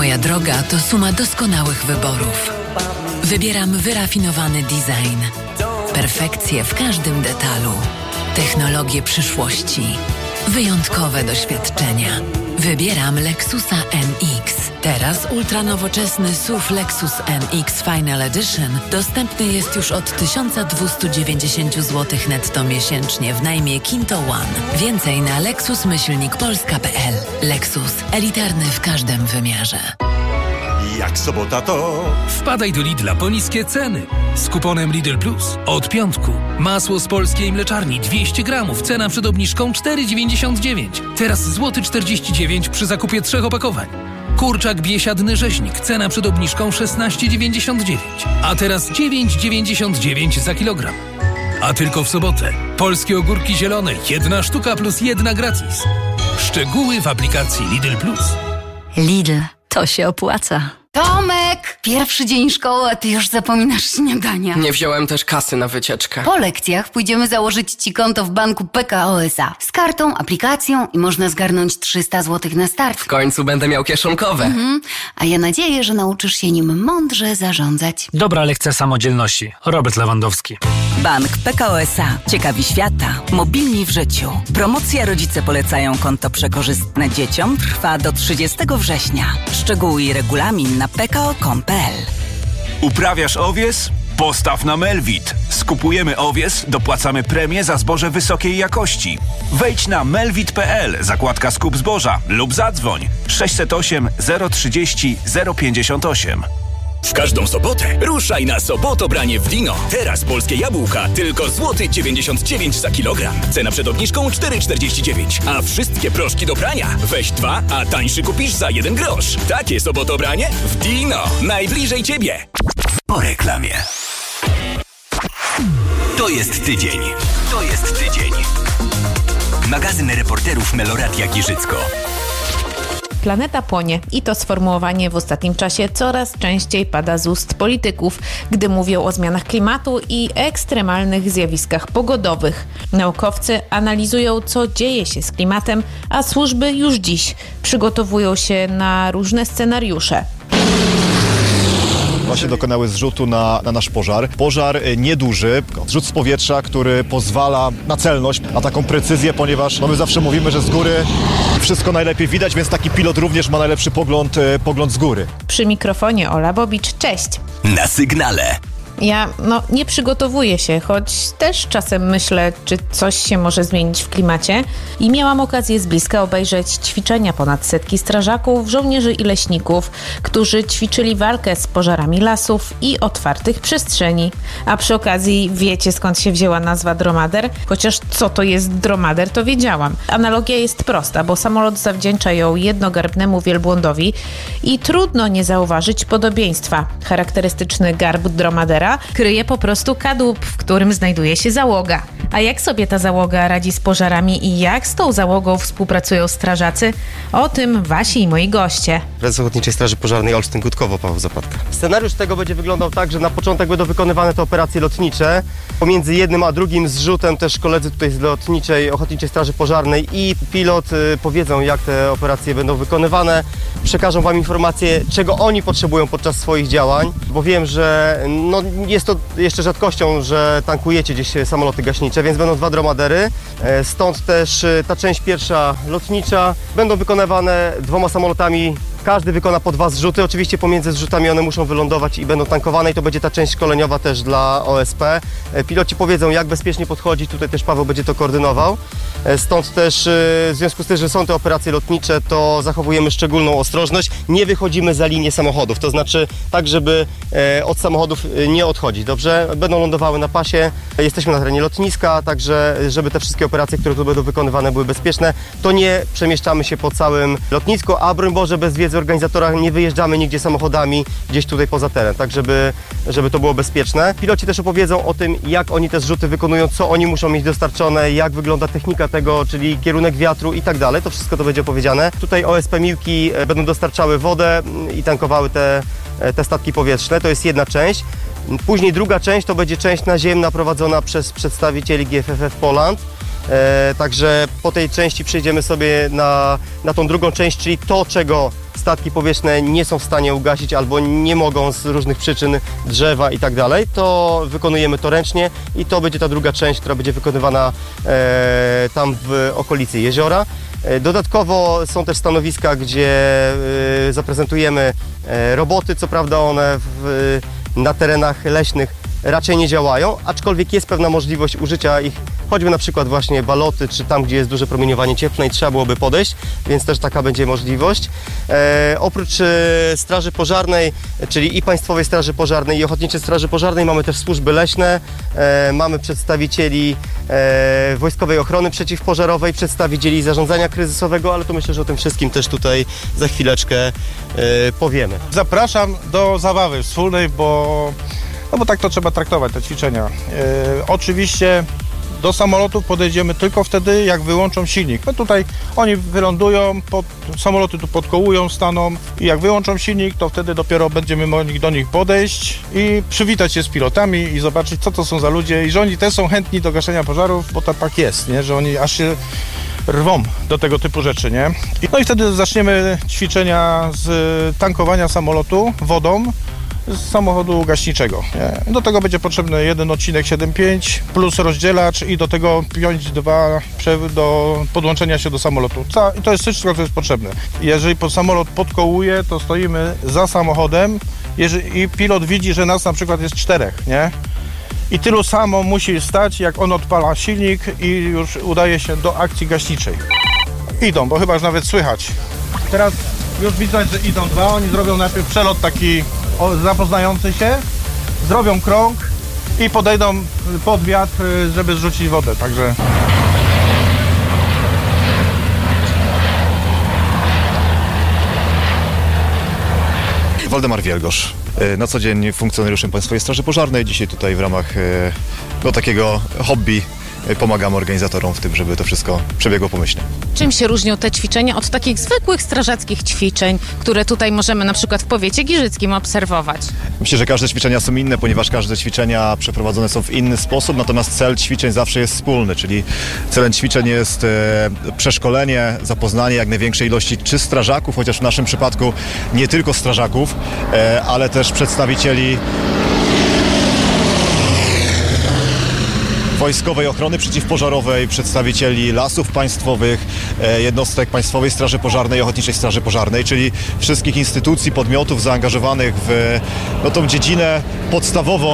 Moja droga to suma doskonałych wyborów. Wybieram wyrafinowany design, perfekcję w każdym detalu, technologię przyszłości, wyjątkowe doświadczenia. Wybieram Lexusa NX. Teraz ultranowoczesny SUV Lexus NX Final Edition dostępny jest już od 1290 zł netto miesięcznie w najmie Kinto One. Więcej na lexus-polska.pl. Lexus. Elitarny w każdym wymiarze. Jak sobota to... Wpadaj do Lidla po niskie ceny. Z kuponem Lidl Plus od piątku. Masło z polskiej mleczarni 200 gramów. Cena przed obniżką 4,99. Teraz złoty 49 przy zakupie 3 opakowań. Kurczak biesiadny rzeźnik. Cena przed obniżką 16,99. A teraz 9,99 za kilogram. A tylko w sobotę. Polskie ogórki zielone. 1 sztuka plus 1 gratis. Szczegóły w aplikacji Lidl Plus. Lidl. To się opłaca. Tomek! Pierwszy dzień szkoły, a ty już zapominasz śniadania. Nie wziąłem też kasy na wycieczkę. Po lekcjach pójdziemy założyć ci konto w banku PKO SA. Z kartą, aplikacją i można zgarnąć 300 zł na start. W końcu będę miał kieszonkowe. A ja nadzieję, że nauczysz się nim mądrze zarządzać. Dobra lekcja samodzielności. Robert Lewandowski. Bank PKO SA. Ciekawi świata. Mobilni w życiu. Promocja Rodzice polecają konto przekorzystne dzieciom trwa do 30 września. Szczegóły i regulamin na pko.com.pl. Uprawiasz owies? Postaw na Melvit. Skupujemy owies, dopłacamy premię za zboże wysokiej jakości. Wejdź na melvit.pl, zakładka skup zboża lub zadzwoń 608 030 058. W każdą sobotę ruszaj na Sobotobranie w Dino. Teraz polskie jabłka tylko złoty 99 za kilogram. Cena przed obniżką 4,49. A wszystkie proszki do prania weź 2, a tańszy kupisz za 1 grosz. Takie Sobotobranie w Dino. Najbliżej ciebie. Po reklamie. To jest tydzień. Magazyn reporterów Meloradia Giżycko. Planeta płonie i to sformułowanie w ostatnim czasie coraz częściej pada z ust polityków, gdy mówią o zmianach klimatu i ekstremalnych zjawiskach pogodowych. Naukowcy analizują, co dzieje się z klimatem, a służby już dziś przygotowują się na różne scenariusze. Właśnie dokonały zrzutu na nasz pożar. Pożar nieduży, zrzut z powietrza, który pozwala na celność, na taką precyzję, ponieważ my zawsze mówimy, że z góry wszystko najlepiej widać, więc taki pilot również ma najlepszy pogląd z góry. Przy mikrofonie Ola Bobicz, cześć! Na sygnale. Ja nie przygotowuję się, choć też czasem myślę, czy coś się może zmienić w klimacie i miałam okazję z bliska obejrzeć ćwiczenia ponad 100 strażaków, żołnierzy i leśników, którzy ćwiczyli walkę z pożarami lasów i otwartych przestrzeni. A przy okazji wiecie, skąd się wzięła nazwa dromader? Chociaż co to jest dromader, to wiedziałam. Analogia jest prosta, bo samolot zawdzięcza ją jednogarbnemu wielbłądowi i trudno nie zauważyć podobieństwa. Charakterystyczny garb dromadera kryje po prostu kadłub, w którym znajduje się załoga. A jak sobie ta załoga radzi z pożarami i jak z tą załogą współpracują strażacy? O tym wasi i moi goście. Prezes Ochotniczej Straży Pożarnej Olsztyn Gutkowo, Paweł Zapadka. Scenariusz tego będzie wyglądał tak, że na początek będą wykonywane te operacje lotnicze. Pomiędzy jednym a drugim zrzutem też koledzy tutaj z Lotniczej Ochotniczej Straży Pożarnej i pilot powiedzą, jak te operacje będą wykonywane. Przekażą wam informacje, czego oni potrzebują podczas swoich działań, bo wiem, że jest to jeszcze rzadkością, że tankujecie gdzieś samoloty gaśnicze, więc będą 2 dromadery. Stąd też ta część pierwsza lotnicza. Będą wykonywane 2 samolotami. Każdy wykona po 2 zrzuty. Oczywiście pomiędzy zrzutami one muszą wylądować i będą tankowane i to będzie ta część szkoleniowa też dla OSP. Piloci powiedzą, jak bezpiecznie podchodzić. Tutaj też Paweł będzie to koordynował. Stąd też w związku z tym, że są te operacje lotnicze, to zachowujemy szczególną ostrożność. Nie wychodzimy za linię samochodów, to znaczy tak, żeby od samochodów nie odchodzić, dobrze? Będą lądowały na pasie. Jesteśmy na terenie lotniska, także żeby te wszystkie operacje, które tu będą wykonywane, były bezpieczne, to nie przemieszczamy się po całym lotnisku, a broń Boże, bez wiedzy organizatora nie wyjeżdżamy nigdzie samochodami gdzieś tutaj poza teren, tak żeby to było bezpieczne. Piloci też opowiedzą o tym, jak oni te zrzuty wykonują, co oni muszą mieć dostarczone, jak wygląda technika tego, czyli kierunek wiatru i tak dalej. To wszystko to będzie opowiedziane. Tutaj OSP Miłki będą dostarczały wodę i tankowały te statki powietrzne. To jest jedna część. Później druga część to będzie część naziemna prowadzona przez przedstawicieli GFFF Poland. Także po tej części przejdziemy sobie na tą drugą część, czyli to, czego statki powietrzne nie są w stanie ugasić albo nie mogą z różnych przyczyn, drzewa i tak dalej, to wykonujemy to ręcznie i to będzie ta druga część, która będzie wykonywana tam w okolicy jeziora. Dodatkowo są też stanowiska, gdzie zaprezentujemy roboty, co prawda one na terenach leśnych raczej nie działają, aczkolwiek jest pewna możliwość użycia ich, choćby na przykład właśnie baloty, czy tam, gdzie jest duże promieniowanie cieplne i trzeba byłoby podejść, więc też taka będzie możliwość. Oprócz Straży Pożarnej, czyli i Państwowej Straży Pożarnej i Ochotniczej Straży Pożarnej mamy też służby leśne, mamy przedstawicieli Wojskowej Ochrony Przeciwpożarowej, przedstawicieli zarządzania kryzysowego, ale to myślę, że o tym wszystkim też tutaj za chwileczkę powiemy. Zapraszam do zabawy wspólnej, bo tak to trzeba traktować, te ćwiczenia. Oczywiście do samolotów podejdziemy tylko wtedy, jak wyłączą silnik. No tutaj oni wylądują, samoloty tu podkołują, staną i jak wyłączą silnik, to wtedy dopiero będziemy mogli do nich podejść i przywitać się z pilotami i zobaczyć, co to są za ludzie i że oni też są chętni do gaszenia pożarów, bo tak jest, nie? Że oni aż się rwą do tego typu rzeczy, nie? No i wtedy zaczniemy ćwiczenia z tankowania samolotu wodą z samochodu gaśniczego. Nie? Do tego będzie potrzebny jeden odcinek 7.5 plus rozdzielacz i do tego piąć 2 do podłączenia się do samolotu. I to jest wszystko, co jest potrzebne. Jeżeli samolot podkołuje, to stoimy za samochodem i pilot widzi, że nas na przykład jest 4, nie? I tylu samo musi stać, jak on odpala silnik i już udaje się do akcji gaśniczej. Idą, bo chyba już nawet słychać. Teraz już widać, że idą 2. Oni zrobią najpierw przelot taki zapoznający się, zrobią krąg i podejdą pod wiatr, żeby zrzucić wodę, także... Waldemar Wielgosz, na co dzień funkcjonariuszem Państwowej Straży Pożarnej. Dzisiaj tutaj w ramach takiego hobby pomagamy organizatorom w tym, żeby to wszystko przebiegło pomyślnie. Czym się różnią te ćwiczenia od takich zwykłych strażackich ćwiczeń, które tutaj możemy na przykład w powiecie giżyckim obserwować? Myślę, że każde ćwiczenia są inne, ponieważ każde ćwiczenia przeprowadzone są w inny sposób, natomiast cel ćwiczeń zawsze jest wspólny, czyli celem ćwiczeń jest przeszkolenie, zapoznanie jak największej ilości czy strażaków, chociaż w naszym przypadku nie tylko strażaków, ale też przedstawicieli Wojskowej Ochrony Przeciwpożarowej, przedstawicieli Lasów Państwowych, jednostek Państwowej Straży Pożarnej i Ochotniczej Straży Pożarnej, czyli wszystkich instytucji, podmiotów zaangażowanych w tą dziedzinę podstawową,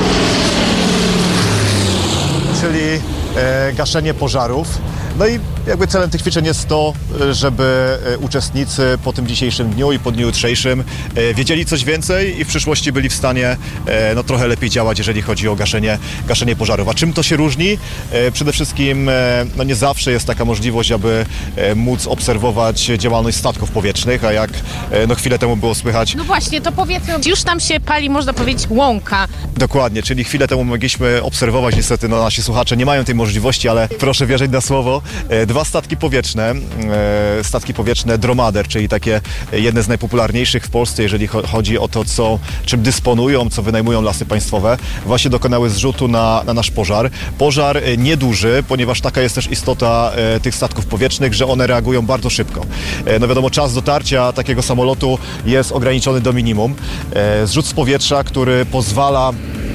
czyli gaszenie pożarów. No i jakby celem tych ćwiczeń jest to, żeby uczestnicy po tym dzisiejszym dniu i po dniu jutrzejszym wiedzieli coś więcej i w przyszłości byli w stanie trochę lepiej działać, jeżeli chodzi o gaszenie pożarów. A czym to się różni? Przede wszystkim nie zawsze jest taka możliwość, aby móc obserwować działalność statków powietrznych, a jak chwilę temu było słychać... No właśnie, to powiedzmy, już tam się pali, można powiedzieć, łąka. Dokładnie, czyli chwilę temu mogliśmy obserwować, niestety nasi słuchacze nie mają tej możliwości, ale proszę wierzyć na słowo, 2 statki powietrzne Dromader, czyli takie jedne z najpopularniejszych w Polsce, jeżeli chodzi o to, czym dysponują, co wynajmują Lasy Państwowe, właśnie dokonały zrzutu na nasz pożar. Pożar nieduży, ponieważ taka jest też istota tych statków powietrznych, że one reagują bardzo szybko. No wiadomo, czas dotarcia takiego samolotu jest ograniczony do minimum. Zrzut z powietrza, który pozwala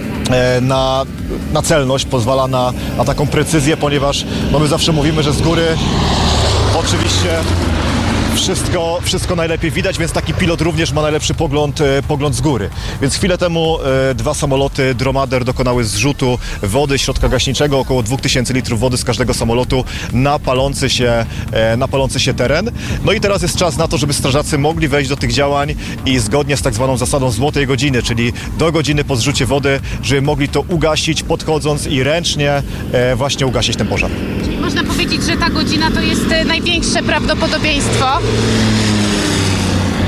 na celność, pozwala na taką precyzję, ponieważ my zawsze mówimy, że z góry oczywiście wszystko najlepiej widać, więc taki pilot również ma najlepszy pogląd z góry. Więc chwilę temu 2 samoloty Dromader dokonały zrzutu wody środka gaśniczego, około 2000 litrów wody z każdego samolotu na palący się teren. No i teraz jest czas na to, żeby strażacy mogli wejść do tych działań i zgodnie z tak zwaną zasadą złotej godziny, czyli do godziny po zrzucie wody, żeby mogli to ugasić, podchodząc i ręcznie właśnie ugasić ten pożar. Czyli można powiedzieć, że ta godzina to jest największe prawdopodobieństwo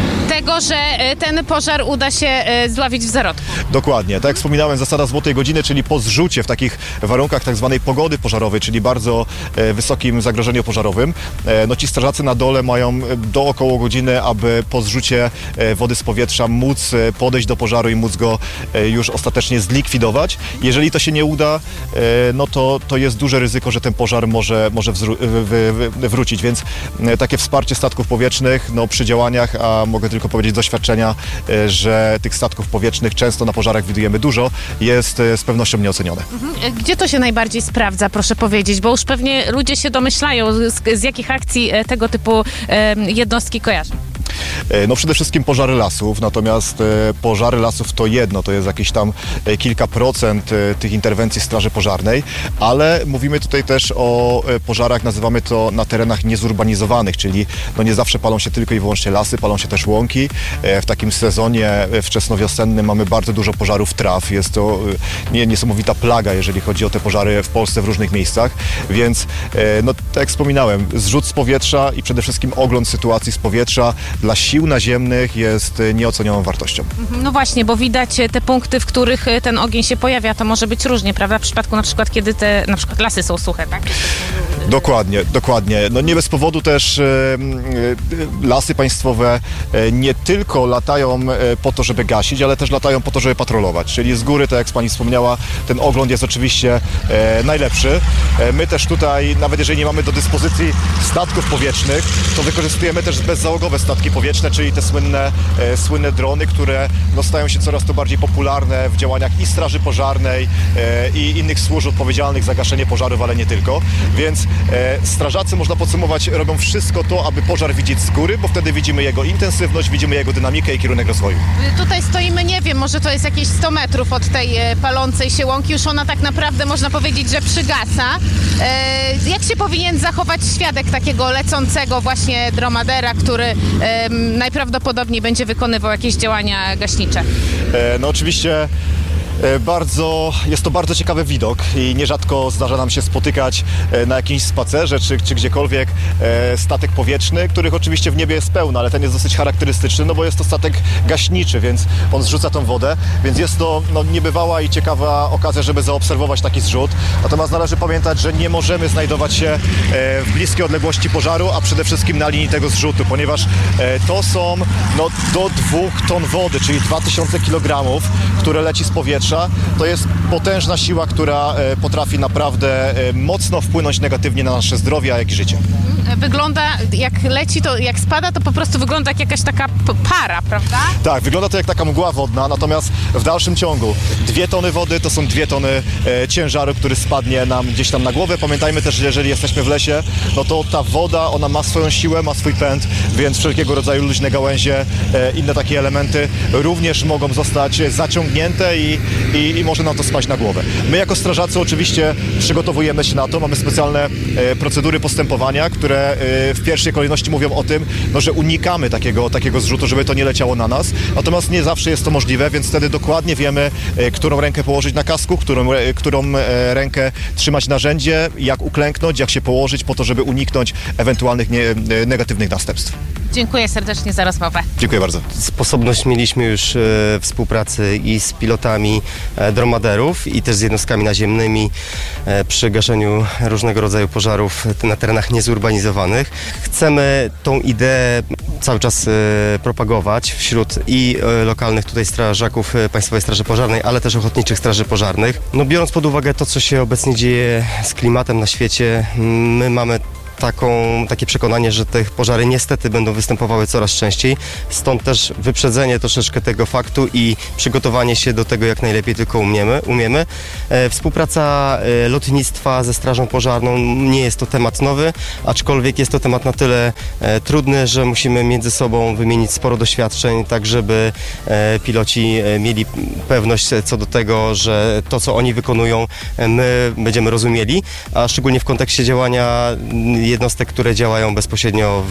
tego, że ten pożar uda się zdławić w zarodku. Dokładnie. Tak jak wspominałem, zasada złotej godziny, czyli po zrzucie w takich warunkach tak zwanej pogody pożarowej, czyli bardzo wysokim zagrożeniu pożarowym, no ci strażacy na dole mają do około godziny, aby po zrzucie wody z powietrza móc podejść do pożaru i móc go już ostatecznie zlikwidować. Jeżeli to się nie uda, no to jest duże ryzyko, że ten pożar może wrócić, więc takie wsparcie statków powietrznych, no przy działaniach, a mogę tylko powiedzieć z doświadczenia, że tych statków powietrznych często na pożarach widujemy dużo, jest z pewnością nieocenione. Gdzie to się najbardziej sprawdza, proszę powiedzieć, bo już pewnie ludzie się domyślają, z jakich akcji tego typu jednostki kojarzą. No przede wszystkim pożary lasów, natomiast pożary lasów to jedno, to jest jakieś tam kilka procent tych interwencji Straży Pożarnej, ale mówimy tutaj też o pożarach, nazywamy to na terenach niezurbanizowanych, czyli no nie zawsze palą się tylko i wyłącznie lasy, palą się też łąki. W takim sezonie wczesnowiosennym mamy bardzo dużo pożarów traw, jest to niesamowita plaga, jeżeli chodzi o te pożary w Polsce w różnych miejscach, więc no tak jak wspominałem, zrzut z powietrza i przede wszystkim ogląd sytuacji z powietrza dla sił naziemnych jest nieocenioną wartością. No właśnie, bo widać te punkty, w których ten ogień się pojawia, to może być różnie, prawda? W przypadku na przykład, kiedy te na przykład lasy są suche, tak? Dokładnie. No nie bez powodu też lasy państwowe nie tylko latają po to, żeby gasić, ale też latają po to, żeby patrolować. Czyli z góry, tak jak pani wspomniała, ten ogląd jest oczywiście najlepszy. My też tutaj, nawet jeżeli nie mamy do dyspozycji statków powietrznych, to wykorzystujemy też bezzałogowe statki powietrzne, czyli te słynne drony, które no, stają się coraz to bardziej popularne w działaniach i Straży Pożarnej i innych służb odpowiedzialnych za gaszenie pożarów, ale nie tylko. Więc strażacy, można podsumować, robią wszystko to, aby pożar widzieć z góry, bo wtedy widzimy jego intensywność, widzimy jego dynamikę i kierunek rozwoju. Tutaj stoimy, nie wiem, może to jest jakieś 100 metrów od tej palącej się łąki, już ona tak naprawdę, można powiedzieć, że przygasa. Jak się powinien zachować świadek takiego lecącego właśnie dromadera, który najprawdopodobniej będzie wykonywał jakieś działania gaśnicze? No oczywiście jest to bardzo ciekawy widok i nierzadko zdarza nam się spotykać na jakimś spacerze czy gdziekolwiek statek powietrzny, których oczywiście w niebie jest pełno, ale ten jest dosyć charakterystyczny, no bo jest to statek gaśniczy, więc on zrzuca tą wodę, więc jest to no, niebywała i ciekawa okazja, żeby zaobserwować taki zrzut. Natomiast należy pamiętać, że nie możemy znajdować się w bliskiej odległości pożaru, a przede wszystkim na linii tego zrzutu, ponieważ to są no, do 2 ton wody, czyli 2000 kg, które leci z powietrza. To jest potężna siła, która potrafi naprawdę mocno wpłynąć negatywnie na nasze zdrowie, jak i życie. Wygląda, jak leci, to jak spada, to po prostu wygląda jak jakaś taka para, prawda? Tak, wygląda to jak taka mgła wodna, natomiast w dalszym ciągu 2 tony wody to są 2 tony ciężaru, który spadnie nam gdzieś tam na głowę. Pamiętajmy też, że jeżeli jesteśmy w lesie, no to ta woda, ona ma swoją siłę, ma swój pęd, więc wszelkiego rodzaju luźne gałęzie, inne takie elementy również mogą zostać zaciągnięte i może nam to spaść na głowę. My jako strażacy oczywiście przygotowujemy się na to, mamy specjalne procedury postępowania, które w pierwszej kolejności mówią o tym, no, że unikamy takiego zrzutu, żeby to nie leciało na nas. Natomiast nie zawsze jest to możliwe, więc wtedy dokładnie wiemy, którą rękę położyć na kasku, którą rękę trzymać narzędzie, jak uklęknąć, jak się położyć po to, żeby uniknąć ewentualnych negatywnych następstw. Dziękuję serdecznie za rozmowę. Dziękuję bardzo. Sposobność mieliśmy już współpracy i z pilotami dromaderów i też z jednostkami naziemnymi przy gaszeniu różnego rodzaju pożarów na terenach niezurbanizowanych. Chcemy tą ideę cały czas propagować wśród i lokalnych tutaj strażaków Państwowej Straży Pożarnej, ale też ochotniczych straży pożarnych. No, biorąc pod uwagę to, co się obecnie dzieje z klimatem na świecie, my mamy takie przekonanie, że te pożary niestety będą występowały coraz częściej. Stąd też wyprzedzenie troszeczkę tego faktu i przygotowanie się do tego jak najlepiej tylko umiemy. Współpraca lotnictwa ze Strażą Pożarną nie jest to temat nowy, aczkolwiek jest to temat na tyle trudny, że musimy między sobą wymienić sporo doświadczeń, tak żeby piloci mieli pewność co do tego, że to, co oni wykonują, my będziemy rozumieli, a szczególnie w kontekście działania jednostek, które działają bezpośrednio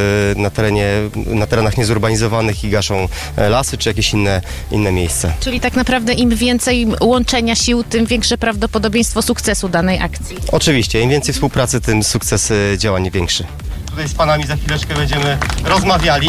na terenach niezurbanizowanych i gaszą lasy czy jakieś inne miejsca. Czyli tak naprawdę im więcej łączenia sił, tym większe prawdopodobieństwo sukcesu danej akcji. Oczywiście, im więcej współpracy, tym sukces działań większy. Tutaj z panami za chwileczkę będziemy rozmawiali.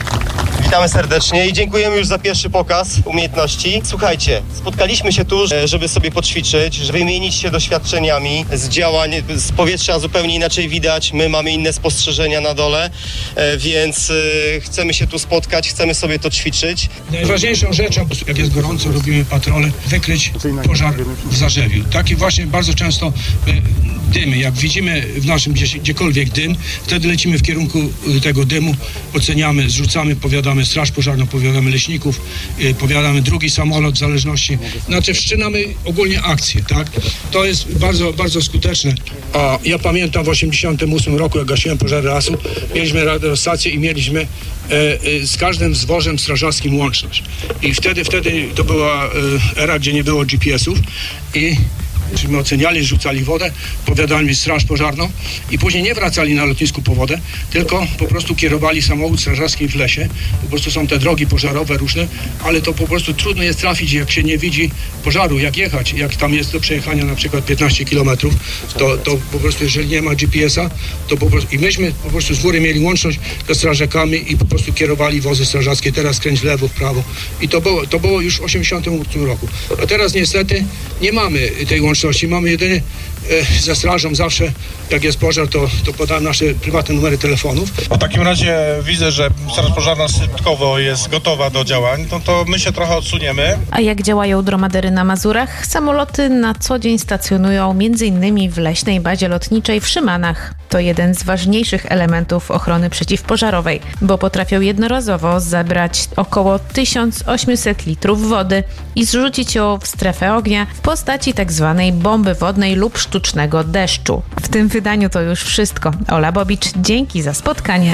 Witamy serdecznie i dziękujemy już za pierwszy pokaz umiejętności. Słuchajcie, spotkaliśmy się tu, żeby sobie poćwiczyć, żeby wymienić się doświadczeniami z działań, z powietrza zupełnie inaczej widać. My mamy inne spostrzeżenia na dole, więc chcemy się tu spotkać, chcemy sobie to ćwiczyć. Najważniejszą rzeczą, jak jest gorąco, robimy patrole, wykryć pożar w zarzewiu. Taki właśnie bardzo często dymy, jak widzimy w naszym gdziekolwiek dym, wtedy lecimy w kierunku tego dymu, oceniamy, zrzucamy, powiadamy straż pożarną, powiadamy leśników, powiadamy drugi samolot w zależności. Znaczy wszczynamy ogólnie akcję, tak? To jest bardzo, bardzo skuteczne. A ja pamiętam w 1988 roku, jak gasiłem pożary lasu, mieliśmy radiostację i mieliśmy z każdym zwożem strażackim łączność. I wtedy to była era, gdzie nie było GPS-ów i my oceniali, rzucali wodę, powiadali straż pożarną i później nie wracali na lotnisku po wodę, tylko po prostu kierowali samochód strażacki w lesie. Po prostu są te drogi pożarowe różne, ale to po prostu trudno jest trafić, jak się nie widzi pożaru, jak jechać. Jak tam jest do przejechania na przykład 15 km, to po prostu jeżeli nie ma GPS-a, to po prostu i myśmy po prostu z góry mieli łączność ze strażakami i po prostu kierowali wozy strażackie, teraz kręć w lewo, w prawo. I to było już w 1988 roku. A teraz niestety nie mamy tej łączności. Mamy jedynie ze strażą zawsze, jak jest pożar, to podam nasze prywatne numery telefonów. W takim razie widzę, że Straż Pożarna Sypkowo jest gotowa do działań, to my się trochę odsuniemy. A jak działają dromadery na Mazurach? Samoloty na co dzień stacjonują m.in. w leśnej bazie lotniczej w Szymanach. To jeden z ważniejszych elementów ochrony przeciwpożarowej, bo potrafią jednorazowo zabrać około 1800 litrów wody i zrzucić ją w strefę ognia w postaci tzw. bomby wodnej lub sztucznego deszczu. W tym wydaniu to już wszystko. Ola Bobicz, dzięki za spotkanie.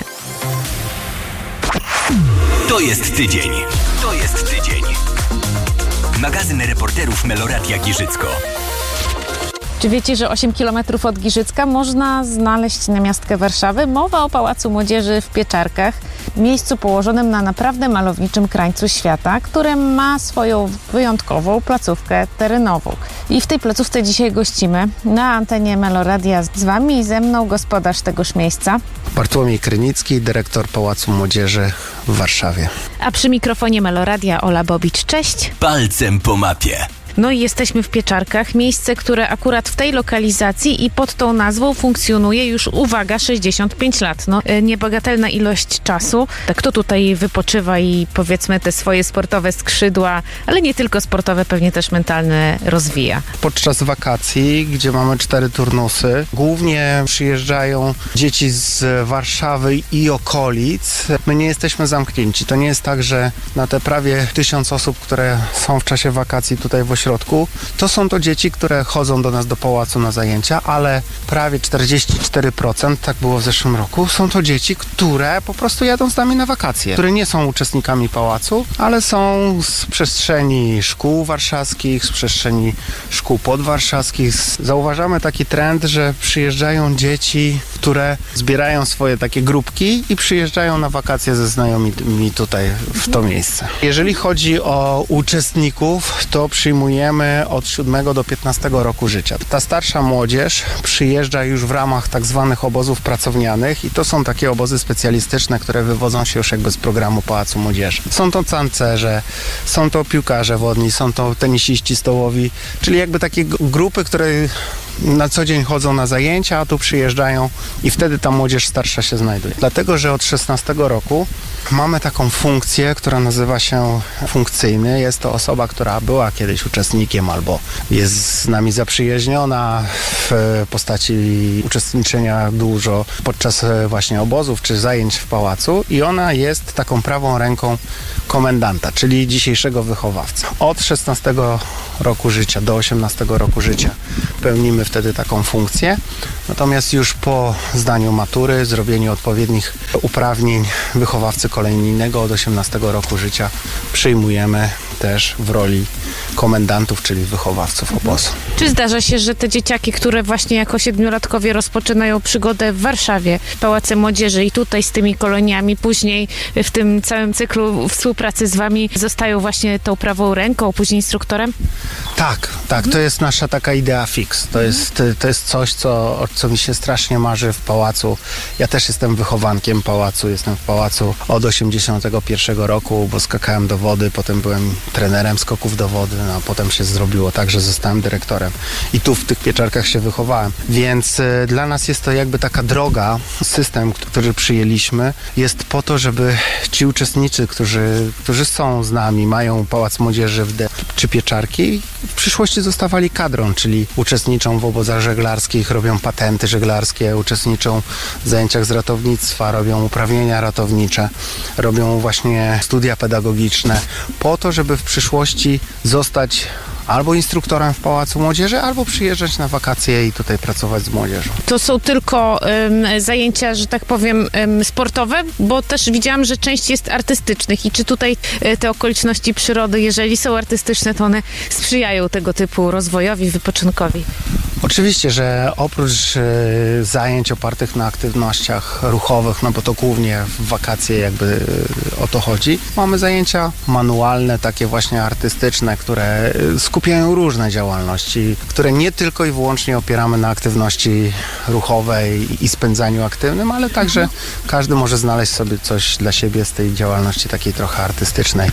To jest tydzień. To jest tydzień. Magazyn reporterów Meloradia Giżycko. Czy wiecie, że 8 km od Giżycka można znaleźć namiastkę Warszawy? Mowa o Pałacu Młodzieży w Pieczarkach, miejscu położonym na naprawdę malowniczym krańcu świata, które ma swoją wyjątkową placówkę terenową. I w tej placówce dzisiaj gościmy na antenie Meloradia z wami i ze mną gospodarz tegoż miejsca. Bartłomiej Krynicki, dyrektor Pałacu Młodzieży w Warszawie. A przy mikrofonie Meloradia Ola Bobicz. Cześć. Palcem po mapie. No i jesteśmy w Pieczarkach, miejsce, które akurat w tej lokalizacji i pod tą nazwą funkcjonuje już, uwaga, 65 lat. No, niebagatelna ilość czasu. Kto tutaj wypoczywa i powiedzmy te swoje sportowe skrzydła, ale nie tylko sportowe, pewnie też mentalne rozwija. Podczas wakacji, gdzie mamy 4 turnusy, głównie przyjeżdżają dzieci z Warszawy i okolic. My nie jesteśmy zamknięci. To nie jest tak, że na te prawie 1000 osób, które są w czasie wakacji tutaj w ośrodku, to są to dzieci, które chodzą do nas do pałacu na zajęcia, ale prawie 44%, tak było w zeszłym roku, są to dzieci, które po prostu jadą z nami na wakacje, które nie są uczestnikami pałacu, ale są z przestrzeni szkół warszawskich, z przestrzeni szkół podwarszawskich. Zauważamy taki trend, że przyjeżdżają dzieci, które zbierają swoje takie grupki i przyjeżdżają na wakacje ze znajomymi tutaj w to miejsce. Jeżeli chodzi o uczestników, to przyjmujemy od 7 do 15 roku życia. Ta starsza młodzież przyjeżdża już w ramach tak zwanych obozów pracownianych i to są takie obozy specjalistyczne, które wywodzą się już jakby z programu Pałacu Młodzieży. Są to tancerze, są to piłkarze wodni, są to tenisiści stołowi, czyli jakby takie grupy, które na co dzień chodzą na zajęcia, a tu przyjeżdżają i wtedy ta młodzież starsza się znajduje. Dlatego, że od 16 roku mamy taką funkcję, która nazywa się funkcyjny. Jest to osoba, która była kiedyś uczestnikiem albo jest z nami zaprzyjaźniona w postaci uczestniczenia dużo podczas właśnie obozów czy zajęć w pałacu i ona jest taką prawą ręką komendanta, czyli dzisiejszego wychowawcy. Od 16 roku życia do 18 roku życia pełnimy wtedy taką funkcję. Natomiast już po zdaniu matury, zrobieniu odpowiednich uprawnień wychowawcy kolejnego od 18 roku życia przyjmujemy też w roli komendantów, czyli wychowawców obozu. Czy zdarza się, że te dzieciaki, które właśnie jako 7-latkowie rozpoczynają przygodę w Warszawie, w Pałacu Młodzieży i tutaj z tymi koloniami, później w tym całym cyklu współpracy z wami zostają właśnie tą prawą ręką, później instruktorem? Tak, to jest nasza taka idea fix. To jest coś, co mi się strasznie marzy w pałacu. Ja też jestem wychowankiem pałacu, jestem w pałacu od 81 roku, bo skakałem do wody, potem byłem trenerem skoków do wody, a potem się zrobiło tak, że zostałem dyrektorem. I tu w tych pieczarkach się wychowałem. Więc dla nas jest to jakby taka droga, system, który przyjęliśmy, jest po to, żeby ci uczestnicy, którzy są z nami, mają Pałac Młodzieży czy pieczarki, w przyszłości zostawali kadrą, czyli uczestniczą w obozach żeglarskich, robią patenty żeglarskie, uczestniczą w zajęciach z ratownictwa, robią uprawnienia ratownicze, robią właśnie studia pedagogiczne, po to, żeby w przyszłości zostać albo instruktorem w Pałacu Młodzieży, albo przyjeżdżać na wakacje i tutaj pracować z młodzieżą. To są tylko zajęcia, że tak powiem, sportowe, bo też widziałam, że część jest artystycznych i czy tutaj te okoliczności przyrody, jeżeli są artystyczne, to one sprzyjają tego typu rozwojowi, wypoczynkowi? Oczywiście, że oprócz zajęć opartych na aktywnościach ruchowych, no bo to głównie w wakacje jakby o to chodzi, mamy zajęcia manualne, takie właśnie artystyczne, które skupiają różne działalności, które nie tylko i wyłącznie opieramy na aktywności ruchowej i spędzaniu aktywnym, ale także każdy może znaleźć sobie coś dla siebie z tej działalności takiej trochę artystycznej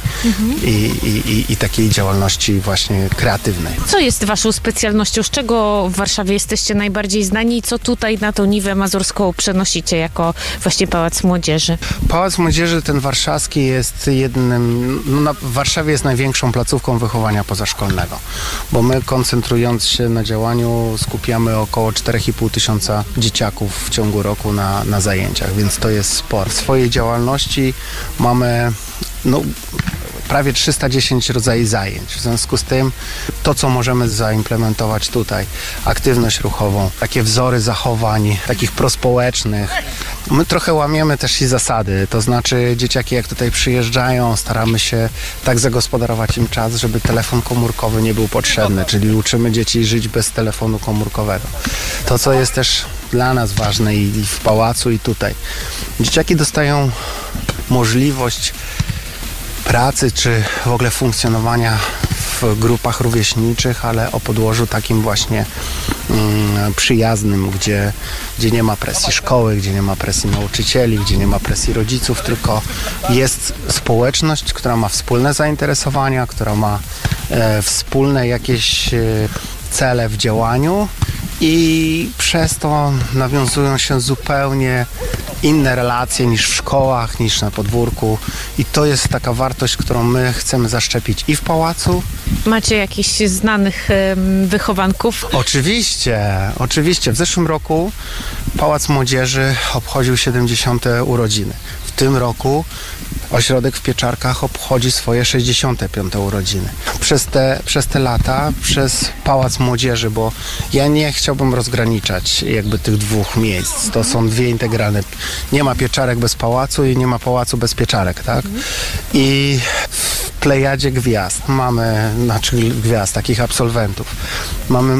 i takiej działalności właśnie kreatywnej. Co jest waszą specjalnością? Z czego w Warszawie jesteście najbardziej znani i co tutaj na tą Niwę Mazurską przenosicie jako właśnie Pałac Młodzieży? Pałac Młodzieży, ten warszawski, jest jednym, w Warszawie jest największą placówką wychowania pozaszkolnego, bo my, koncentrując się na działaniu, skupiamy około 4,5 tysiąca dzieciaków w ciągu roku na zajęciach, więc to jest sport. W swojej działalności mamy prawie 310 rodzajów zajęć. W związku z tym to, co możemy zaimplementować tutaj, aktywność ruchową, takie wzory zachowań, takich prospołecznych. My trochę łamiemy też i zasady, to znaczy dzieciaki jak tutaj przyjeżdżają, staramy się tak zagospodarować im czas, żeby telefon komórkowy nie był potrzebny, czyli uczymy dzieci żyć bez telefonu komórkowego. To, co jest też dla nas ważne i w pałacu, i tutaj. Dzieciaki dostają możliwość pracy, czy w ogóle funkcjonowania w grupach rówieśniczych, ale o podłożu takim właśnie przyjaznym, gdzie nie ma presji szkoły, gdzie nie ma presji nauczycieli, gdzie nie ma presji rodziców, tylko jest społeczność, która ma wspólne zainteresowania, która ma wspólne jakieś cele w działaniu i przez to nawiązują się zupełnie inne relacje niż w szkołach, niż na podwórku i to jest taka wartość, którą my chcemy zaszczepić i w pałacu. Macie jakichś znanych wychowanków? Oczywiście. W zeszłym roku Pałac Młodzieży obchodził 70. urodziny. W tym roku ośrodek w Pieczarkach obchodzi swoje 65. urodziny. Przez te lata, przez Pałac Młodzieży, bo ja nie chciałbym rozgraniczać jakby tych dwóch miejsc. To są dwie integralne. Nie ma Pieczarek bez pałacu i nie ma pałacu bez Pieczarek, tak? I w plejadzie gwiazd takich absolwentów. Mamy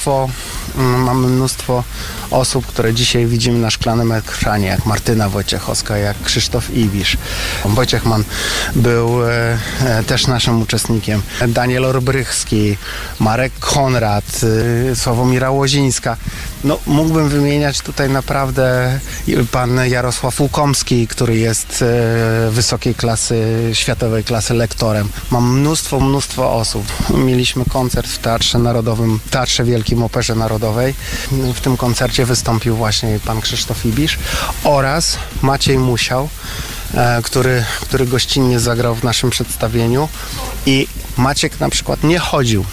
mnóstwo osób, które dzisiaj widzimy na szklanym ekranie, jak Martyna Wojciechowska, jak Krzysztof Ibisz. Wojciechman był też naszym uczestnikiem. Daniel Orbrychski, Marek Konrad, Sławomira Łozińska. Mógłbym wymieniać tutaj naprawdę pan Jarosław Łukomski, który jest wysokiej klasy, światowej klasy lektorem. Mam mnóstwo osób. Mieliśmy koncert w Teatrze Narodowym, Teatrze Wielkim Operze Narodowej. W tym koncercie wystąpił właśnie pan Krzysztof Ibisz oraz Maciej Musiał, który gościnnie zagrał w naszym przedstawieniu i Maciek na przykład nie chodził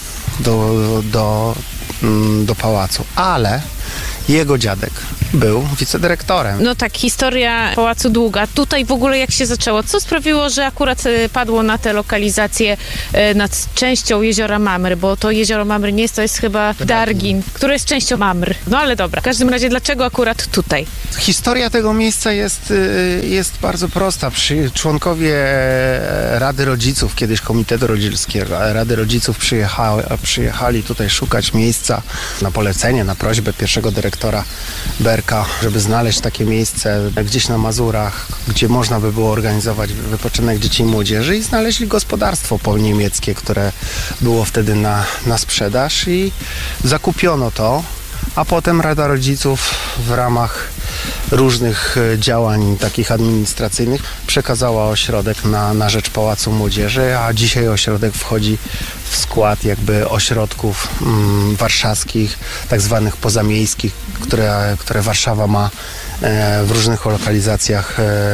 do pałacu, ale jego dziadek był wicedyrektorem. Historia pałacu długa. Tutaj w ogóle jak się zaczęło? Co sprawiło, że akurat padło na tę lokalizację nad częścią jeziora Mamry, bo to jezioro Mamry nie jest, to jest chyba Dargin, które jest częścią Mamry. Ale dobra. W każdym razie, dlaczego akurat tutaj? Historia tego miejsca jest bardzo prosta. Członkowie Rady Rodziców, kiedyś Komitetu Rodzicielskiego, Rady Rodziców przyjechali tutaj szukać miejsca na polecenie, na prośbę pierwszego dyrektora BRK Berka, żeby znaleźć takie miejsce gdzieś na Mazurach, gdzie można by było organizować wypoczynek dzieci i młodzieży, i znaleźli gospodarstwo polniemieckie, które było wtedy na sprzedaż, i zakupiono to, a potem Rada Rodziców w ramach różnych działań takich administracyjnych przekazała ośrodek na rzecz Pałacu Młodzieży, a dzisiaj ośrodek wchodzi w skład jakby ośrodków warszawskich, tak zwanych pozamiejskich, które Warszawa ma w różnych lokalizacjach,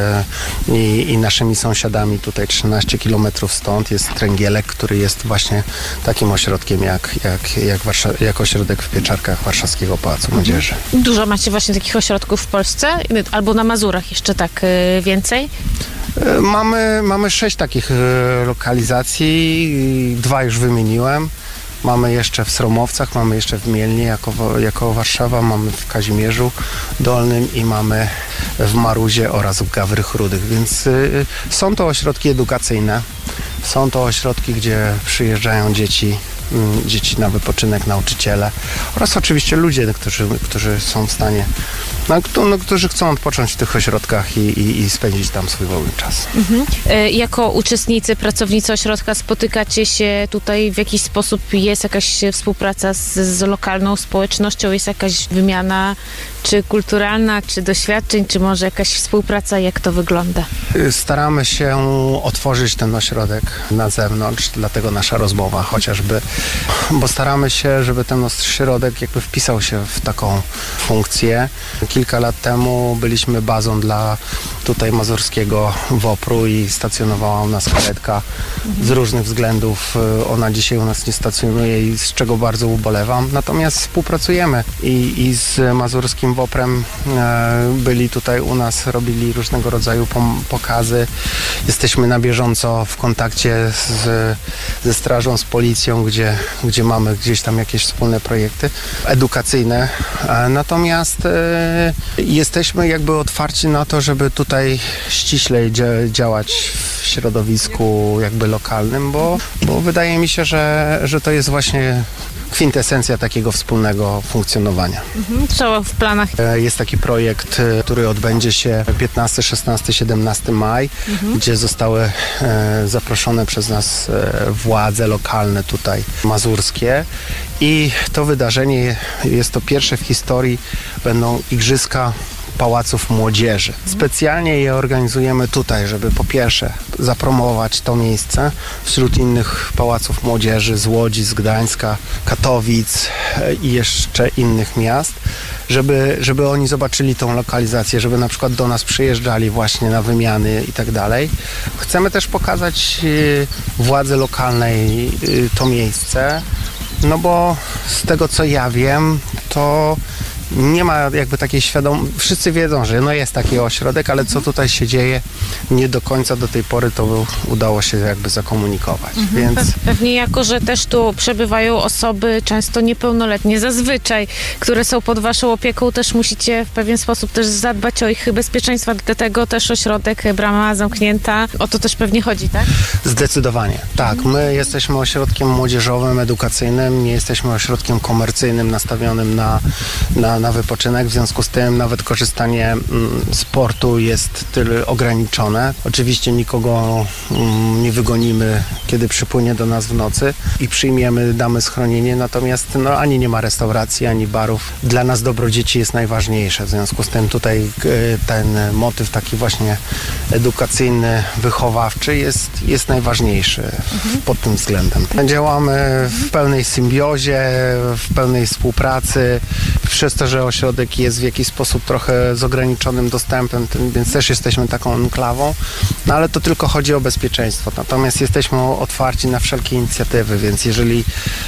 i naszymi sąsiadami tutaj 13 km stąd jest Tręgielek, który jest właśnie takim ośrodkiem jak ośrodek w Pieczarkach Warszawskiego Pałacu Młodzieży. Dużo macie właśnie takich ośrodków w Polsce? Albo na Mazurach jeszcze tak więcej? Mamy 6 takich lokalizacji, 2 już wymieniłem. Mamy jeszcze w Sromowcach, mamy jeszcze w Mielnie jako Warszawa, mamy w Kazimierzu Dolnym i mamy w Maruzie oraz w Gawrych Rudych, więc są to ośrodki edukacyjne, są to ośrodki, gdzie przyjeżdżają dzieci na wypoczynek, nauczyciele oraz oczywiście ludzie, którzy są w stanie, którzy chcą odpocząć w tych ośrodkach i spędzić tam swój wolny czas. Jako uczestnicy, pracownicy ośrodka spotykacie się tutaj w jakiś sposób? Jest jakaś współpraca z lokalną społecznością? Jest jakaś wymiana czy kulturalna, czy doświadczeń, czy może jakaś współpraca? Jak to wygląda? Staramy się otworzyć ten ośrodek na zewnątrz, dlatego nasza rozmowa chociażby, bo staramy się, żeby ten ośrodek jakby wpisał się w taką funkcję. Kilka lat temu byliśmy bazą dla tutaj mazurskiego WOPR-u i stacjonowała u nas karetka. Z różnych względów ona dzisiaj u nas nie stacjonuje, i z czego bardzo ubolewam. Natomiast współpracujemy i z mazurskim WOPR-em byli tutaj u nas, robili różnego rodzaju pokazy. Jesteśmy na bieżąco w kontakcie ze strażą, z policją, gdzie mamy gdzieś tam jakieś wspólne projekty edukacyjne. Natomiast jesteśmy jakby otwarci na to, żeby tutaj ściślej działać w środowisku jakby lokalnym, bo wydaje mi się, że to jest właśnie kwintesencja takiego wspólnego funkcjonowania. Co w planach? Jest taki projekt, który odbędzie się 15, 16, 17 maj, gdzie zostały zaproszone przez nas władze lokalne tutaj mazurskie, i to wydarzenie jest to pierwsze w historii, będą igrzyska Pałaców Młodzieży. Specjalnie je organizujemy tutaj, żeby po pierwsze zapromować to miejsce wśród innych Pałaców Młodzieży z Łodzi, z Gdańska, Katowic i jeszcze innych miast, żeby oni zobaczyli tą lokalizację, żeby na przykład do nas przyjeżdżali właśnie na wymiany i tak dalej. Chcemy też pokazać władzy lokalnej to miejsce, no bo z tego co ja wiem, to nie ma jakby takiej wszyscy wiedzą, że jest taki ośrodek, ale co tutaj się dzieje, nie do końca do tej pory to udało się jakby zakomunikować. Więc Pewnie jako, że też tu przebywają osoby często niepełnoletnie, zazwyczaj, które są pod waszą opieką, też musicie w pewien sposób też zadbać o ich bezpieczeństwo, dlatego też ośrodek, brama zamknięta, o to też pewnie chodzi, tak? Zdecydowanie, tak. My jesteśmy ośrodkiem młodzieżowym, edukacyjnym, nie jesteśmy ośrodkiem komercyjnym nastawionym na wypoczynek, w związku z tym nawet korzystanie z portu jest tyle ograniczone. Oczywiście nikogo nie wygonimy, kiedy przypłynie do nas w nocy i przyjmiemy, damy schronienie, natomiast ani nie ma restauracji, ani barów. Dla nas dobro dzieci jest najważniejsze, w związku z tym tutaj ten motyw taki właśnie edukacyjny, wychowawczy jest najważniejszy pod tym względem. Działamy w pełnej symbiozie, w pełnej współpracy, przez to, że ośrodek jest w jakiś sposób trochę z ograniczonym dostępem, więc też jesteśmy taką enklawą, ale to tylko chodzi o bezpieczeństwo. Natomiast jesteśmy otwarci na wszelkie inicjatywy, więc jeżeli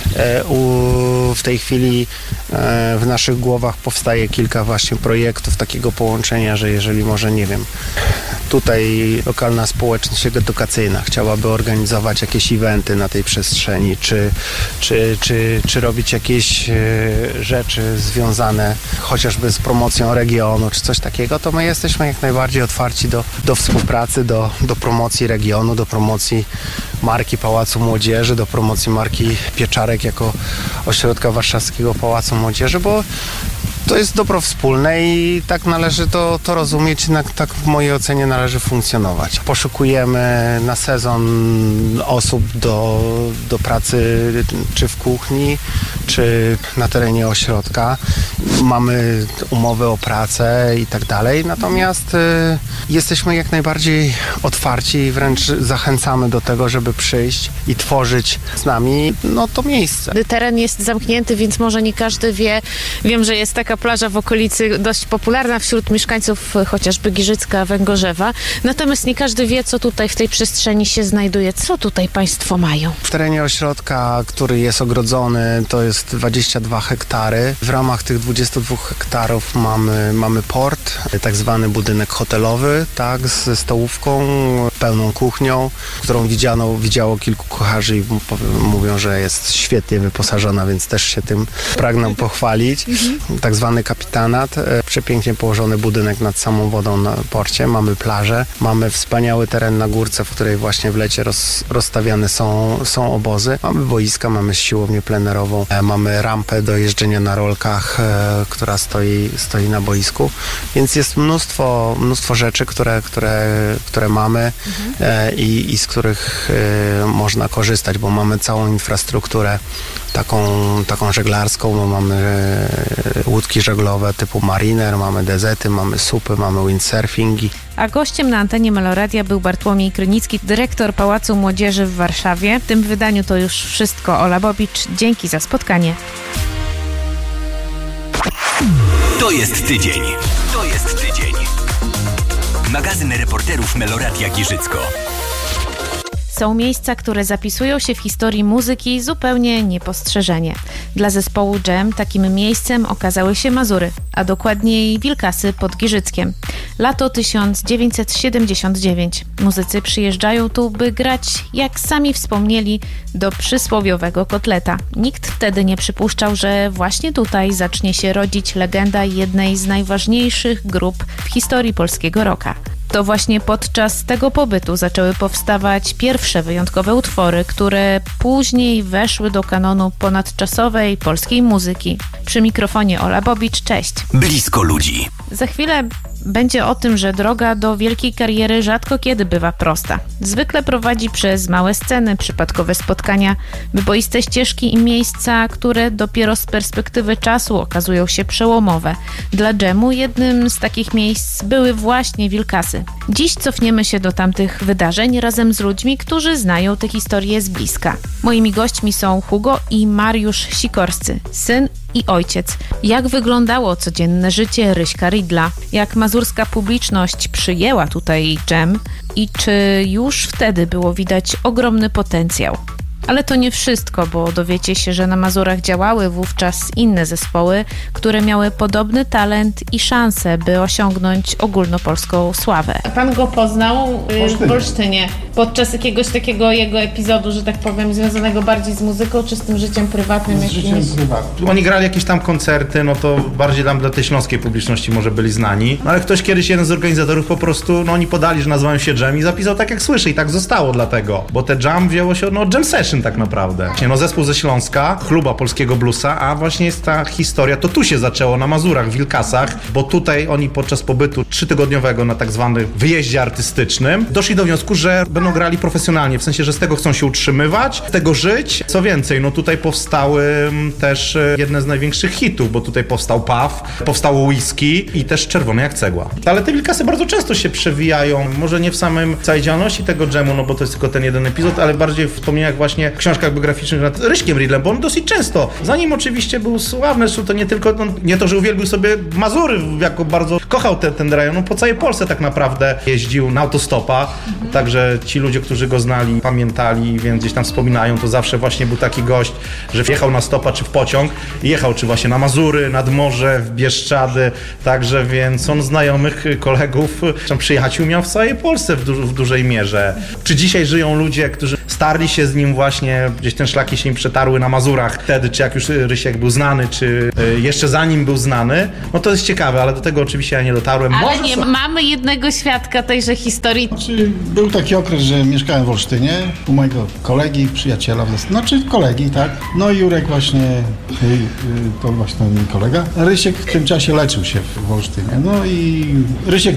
w tej chwili w naszych głowach powstaje kilka właśnie projektów takiego połączenia, że jeżeli może, nie wiem, tutaj lokalna społeczność edukacyjna chciałaby organizować jakieś eventy na tej przestrzeni, czy robić jakieś rzeczy związane chociażby z promocją regionu, czy coś takiego, to my jesteśmy jak najbardziej otwarci do współpracy, do promocji regionu, do promocji marki Pałacu Młodzieży, do promocji marki Pieczarek jako ośrodka Warszawskiego Pałacu Młodzieży, bo To jest dobro wspólne i tak należy to rozumieć, tak w mojej ocenie należy funkcjonować. Poszukujemy na sezon osób do pracy czy w kuchni, czy na terenie ośrodka. Mamy umowy o pracę i tak dalej, natomiast jesteśmy jak najbardziej otwarci i wręcz zachęcamy do tego, żeby przyjść i tworzyć z nami to miejsce. Teren jest zamknięty, więc może nie każdy wie. Wiem, że jest taka plaża w okolicy dość popularna wśród mieszkańców chociażby Giżycka, Węgorzewa. Natomiast nie każdy wie, co tutaj w tej przestrzeni się znajduje. Co tutaj państwo mają? W terenie ośrodka, który jest ogrodzony, to jest 22 hektary. W ramach tych 22 hektarów mamy port, tak zwany budynek hotelowy, tak, ze stołówką, pełną kuchnią, którą widziało kilku kucharzy i mówią, że jest świetnie wyposażona, więc też się tym pragnę pochwalić. Tak zwany kapitanat, przepięknie położony budynek nad samą wodą na porcie, mamy plażę, mamy wspaniały teren na górce, w której właśnie w lecie rozstawiane są obozy. Mamy boiska, mamy siłownię plenerową, mamy rampę do jeżdżenia na rolkach, która stoi na boisku, więc jest mnóstwo rzeczy, które mamy i z których można korzystać, bo mamy całą infrastrukturę taką żeglarską, bo mamy łódki żeglowe typu Mariner, mamy DZ-y, mamy supy, mamy windsurfingi. A gościem na antenie Meloradia był Bartłomiej Krynicki, dyrektor Pałacu Młodzieży w Warszawie. W tym wydaniu to już wszystko. Ola Bobicz, dzięki za spotkanie. To jest tydzień. Magazyn reporterów Meloradia Giżycko. Są miejsca, które zapisują się w historii muzyki zupełnie niepostrzeżenie. Dla zespołu Dżem takim miejscem okazały się Mazury, a dokładniej Wilkasy pod Giżyckiem. Lato 1979. Muzycy przyjeżdżają tu, by grać, jak sami wspomnieli, do przysłowiowego kotleta. Nikt wtedy nie przypuszczał, że właśnie tutaj zacznie się rodzić legenda jednej z najważniejszych grup w historii polskiego rocka. To właśnie podczas tego pobytu zaczęły powstawać pierwsze wyjątkowe utwory, które później weszły do kanonu ponadczasowej polskiej muzyki. Przy mikrofonie Ola Bobicz, cześć. Blisko ludzi. Za chwilę będzie o tym, że droga do wielkiej kariery rzadko kiedy bywa prosta. Zwykle prowadzi przez małe sceny, przypadkowe spotkania, wyboiste ścieżki i miejsca, które dopiero z perspektywy czasu okazują się przełomowe. Dla Dżemu jednym z takich miejsc były właśnie Wilkasy. Dziś cofniemy się do tamtych wydarzeń razem z ludźmi, którzy znają tę historię z bliska. Moimi gośćmi są Hugo i Mariusz Sikorscy, syn i ojciec. Jak wyglądało codzienne życie Ryśka Ridla? Jak mazurska publiczność przyjęła tutaj Dżem? I czy już wtedy było widać ogromny potencjał? Ale to nie wszystko, bo dowiecie się, że na Mazurach działały wówczas inne zespoły, które miały podobny talent i szansę, by osiągnąć ogólnopolską sławę. Pan go poznał w Olsztynie podczas jakiegoś takiego jego epizodu, że tak powiem, związanego bardziej z muzyką, czy z tym życiem prywatnym? Z życiem prywatnym. Oni grali jakieś tam koncerty, no to bardziej dla tej śląskiej publiczności może byli znani. No ale ktoś kiedyś, jeden z organizatorów po prostu, no oni podali, że nazywają się Dżem i zapisał tak jak słyszy i tak zostało dlatego. Bo te Jam wzięło się od Jam Session tak naprawdę. No zespół ze Śląska, chluba polskiego bluesa, a właśnie jest ta historia, to tu się zaczęło na Mazurach, w Wilkasach, bo tutaj oni podczas pobytu 3-tygodniowego na tak zwanym wyjeździe artystycznym doszli do wniosku, że będą grali profesjonalnie, w sensie, że z tego chcą się utrzymywać, z tego żyć. Co więcej, no tutaj powstały też jedne z największych hitów, bo tutaj powstał Puff, powstało Whisky i też Czerwony jak cegła. Ale te Wilkasy bardzo często się przewijają, może nie w samym całej działalności tego Dżemu, no bo to jest tylko ten jeden epizod, ale bardziej w wspomnieniach właśnie książkach biograficznych nad Ryśkiem Ridlem, bo on dosyć często, zanim oczywiście był sławny, to nie tylko, nie to, że uwielbił sobie Mazury, jako bardzo kochał ten rejon, no po całej Polsce tak naprawdę jeździł na autostopa, także ci ludzie, którzy go znali, pamiętali, więc gdzieś tam wspominają, to zawsze właśnie był taki gość, że wjechał na stopa czy w pociąg i jechał czy właśnie na Mazury, nad morze, w Bieszczady, także więc on znajomych, kolegów, przyjaciół miał w całej Polsce w dużej mierze. Czy dzisiaj żyją ludzie, którzy starli się z nim właśnie właśnie gdzieś te szlaki się im przetarły na Mazurach wtedy, czy jak już Rysiek był znany, czy jeszcze zanim był znany, no to jest ciekawe, ale do tego oczywiście ja nie dotarłem. Ale nie, mamy jednego świadka tejże historii. Był taki okres, że mieszkałem w Olsztynie u mojego kolegi, przyjaciela, kolegi, tak? No i Jurek właśnie, to właśnie mój kolega, Rysiek w tym czasie leczył się w Olsztynie. No i Rysiek